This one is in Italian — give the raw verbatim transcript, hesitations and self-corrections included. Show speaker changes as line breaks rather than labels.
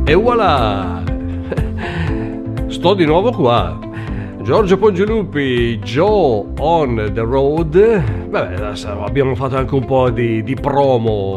E voilà! Sto di nuovo qua. Giorgio Pongilupi, Joe on the road. Beh, adesso abbiamo fatto anche un po' di, di promo